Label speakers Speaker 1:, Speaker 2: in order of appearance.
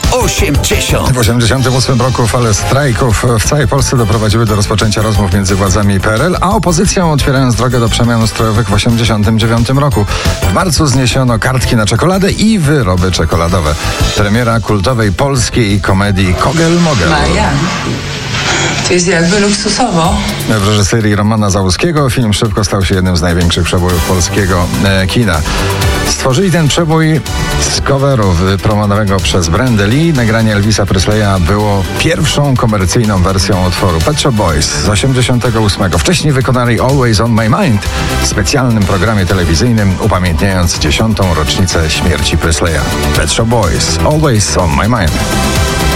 Speaker 1: 80.
Speaker 2: W 1988 roku fale strajków w całej Polsce doprowadziły do rozpoczęcia rozmów między władzami i PRL, a opozycją, otwierając drogę do przemian ustrojowych w 1989 roku. W marcu zniesiono kartki na czekoladę i wyroby czekoladowe. Premiera kultowej polskiej komedii Kogel-Mogel.
Speaker 3: Maja, to jest jakby luksusowo.
Speaker 2: W reżyserii Romana Załuskiego film szybko stał się jednym z największych przebojów polskiego kina. Stworzyli ten przebój z coveru wypromowanego przez Brandę Lee. Nagranie Elvisa Presleya było pierwszą komercyjną wersją utworu Pet Shop Boys z 88. Wcześniej wykonali Always on My Mind w specjalnym programie telewizyjnym upamiętniając 10. rocznicę śmierci Presleya. Pet Shop Boys, Always on My Mind.